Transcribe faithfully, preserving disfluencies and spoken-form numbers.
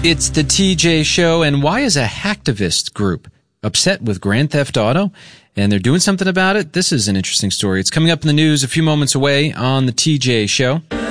It's the T J Show, and why is a hacktivist group upset with Grand Theft Auto? And they're doing something about it? This is an interesting story. It's coming up in the news a few moments away on the T J Show.